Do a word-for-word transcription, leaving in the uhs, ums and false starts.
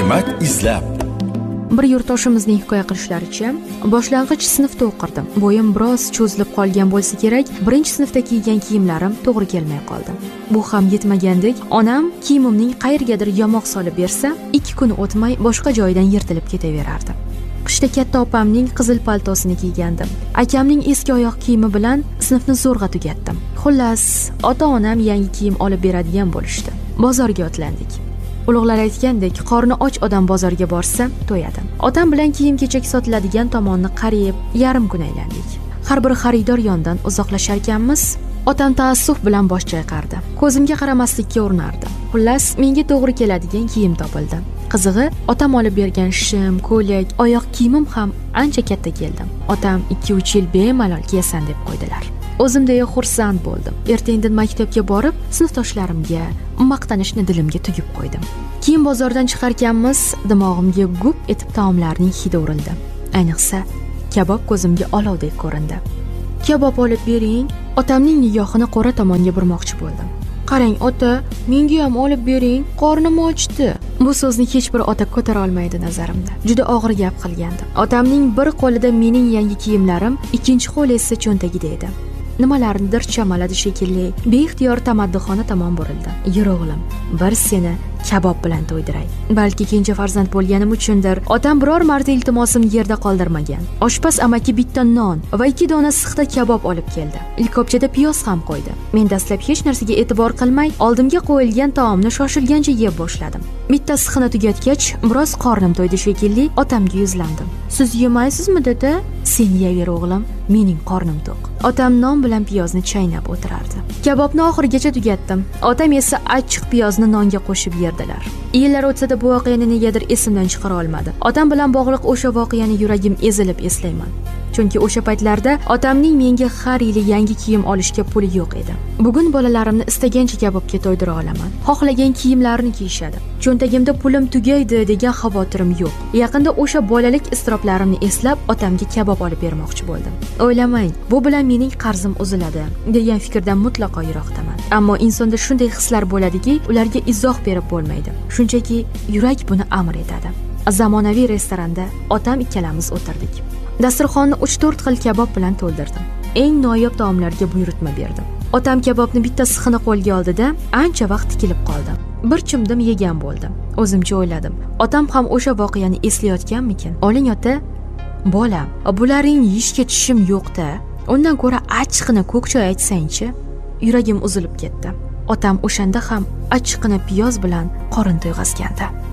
Ne'mat izlab. Bir yurtdoshimizning hikoya qilishlaricha, boshlang'ich sinfda o'qirdim. Bo'yim biroz cho'zilib qolgan bo'lsa kerak, birinchi sinfda kiygan kiyimlarim to'g'ri kelmay qoldi. Bu ham yetmagandek, onam kiyimimning qayergadir yamoq solib bersa, ikki kun o'tmay boshqa joydan yirtilib ketaverardi. Qishda katta opamning qizil paltosini kiygandim. Akamning eski oyoq kiyimi bilan sinfni zo'rg'a tugatdim. Xullas, ota-onam yangi kiyim olib beradigan bo'lishdi. Bozorga otlandik. Ulug'lar aytgandek, qorni och odam bozorga borsa, to'yadi. Otam bilan kiyim-kechak sotiladigan tomonni qariyib, yarim kun aylandik. Har bir xaridor yondan uzoqlashar ekanmiz, otam taassuf bilan bosh chayqardi. Ko'zimga qaramaslikka urinardi. Xullas, menga to'g'ri keladigan kiyim topildi. Qizig'i, otam olib bergan shim, ko'ylak, oyoq kiyimim ham ancha katta keldi. Otam ikki uch yil bemalol kiyasan deb qo'ydilar. O'zimda xursand bo'ldim. Erta-indin maktabga borib, sinfdoshlarimga maqtanishni dilimga tugib qo'ydim. Keyin bozordan chiqarkanmiz, dimog'imga gup etib taomlarning hidi urildi. Ayniqsa, kabob ko'zimga olovdek ko'rindi. Kabob olib bering, otamning nigohini qo'ra tomonga burmoqchi bo'ldim. Qarang, ota, menga ham olib bering, qornim ochdi. Bu so'zni hech bir ota ko'tara olmaydi nazarimda. Juda og'ir gap qilgandi. Otamning bir qo'lida mening yangi kiyimlarim, ikkinchi qo'li esa cho'ntagida edi. Nimalarnidir chamaladi shekilli, beixtiyor tamaddixona tomon burildi. Yur o'g'lim, bir seni kabob bilan to'ydiray. Balki kenja farzand bo'lganim uchundir, otam biror marta iltimosimni yerda qoldirmagan. Oshpaz amaki bitta non va ikki dona sixda kabob olib keldi. Likopchada piyoz ham qo'ydi. Men dastlab hech narsaga e'tibor qilmay, oldimga qo'yilgan taomni shoshilgancha yeb boshladim. Bitta sixni tugatgach, biroz qornim to'ydi shekilli, otamga yuzlandim. Siz yemaysizmi, dada? Sen yeyaver o'g'lim, mening qornim to'q. Otam non bilan piyozni chaynab o'tirardi. Kabobni oxirigacha tugatdim. Otam esa achchiq piyozni nonga qo'shib yerdilar. Yillar o'tsa-da bu voqeani negadir esimdan chiqara olmadim. Otam bilan bog'liq o'sha voqeani yuragim ezilib eslayman. Chunki o'sha paytlarda otamning menga har yili yangi kiyim olishga puli yo'q edi. Bugun bolalarimni istagancha kabobga to'ydira olaman. Xohlagan kiyimlarini kiyishadi. Cho'ntagimda pulim tugaydi degan xavotirim yo'q. Yaqinda o'sha bolalik istiroblarimni eslab otamga kabob olib bermoqchi bo'ldim. O'ylamang, bu bilan mening qarzim uziladi degan fikrdan mutlaqo yiroqdaman. Ammo insonda shunday hislar bo'ladiki, ularga izoh berib bo'lmaydi. Shunchaki yurak buni amr etadi. Zamonaviy restoranda otam ikkalamiz o'tirdik. Dasturxonni uch to'rt xil kabob bilan to'ldirdim. Eng noyob taomlarga buyurtma berdim. Otam kabobni bitta sixini qo'lga oldida ancha vaqt tikilib qoldi. Bir chimdim yegan bo'ldim. O'zimcha o'yladim. Otam ham o'sha voqeani eslayotganmikin? Oling ota, bolam, bularning yeyishga tishim yo'q-da. Undan ko'ra achchiqni ko'k choy aytsang-chi. Yuragim uzilib ketdi. Otam o'shanda ham achchiqni piyoz bilan qorin to'yg'azgandi.